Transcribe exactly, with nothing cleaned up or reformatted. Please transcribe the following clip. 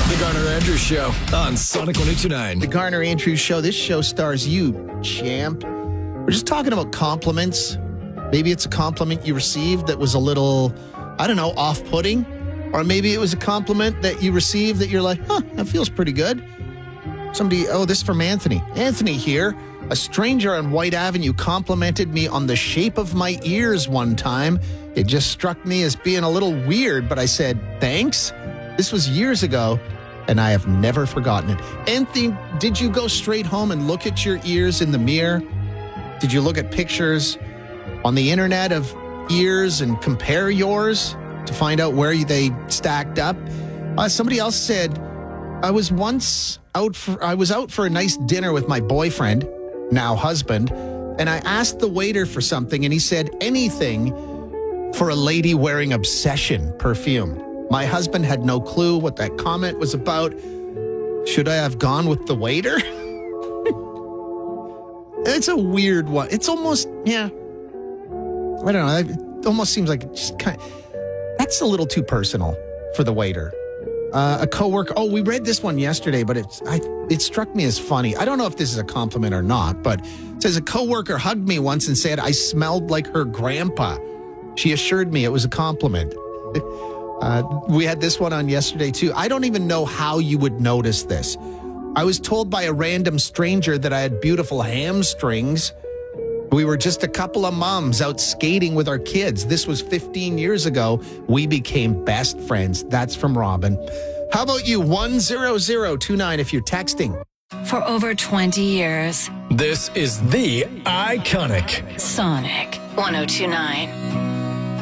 The Garner Andrews Show on Sonic one oh two nine. The Garner Andrews Show. This show stars you, champ. We're just talking about compliments. Maybe it's a compliment you received that was a little, I don't know, off-putting. Or maybe it was a compliment that you received that you're like, huh, that feels pretty good. Somebody, oh, this is from Anthony. Anthony here. A stranger on White Avenue complimented me on the shape of my ears one time. It just struck me as being a little weird, but I said, thanks. This was years ago, and I have never forgotten it. Anthony, did you go straight home and look at your ears in the mirror? Did you look at pictures on the internet of ears and compare yours to find out where they stacked up? Uh, somebody else said, I was once out for, I was out for a nice dinner with my boyfriend, now husband, and I asked the waiter for something, and he said anything for a lady wearing Obsession perfume. My husband had no clue what that comment was about. Should I have gone with the waiter? It's a weird one. It's almost, yeah. I don't know. It almost seems like it just kind of, that's a little too personal for the waiter. Uh, a coworker. Oh, we read this one yesterday, but it's I, it struck me as funny. I don't know if this is a compliment or not, but it says a coworker hugged me once and said I smelled like her grandpa. She assured me it was a compliment. Uh, we had this one on yesterday, too. I don't even know how you would notice this. I was told by a random stranger that I had beautiful hamstrings. We were just a couple of moms out skating with our kids. This was fifteen years ago. We became best friends. That's from Robin. How about you? one zero zero two nine if you're texting. For over twenty years. This is the iconic Sonic one oh two nine.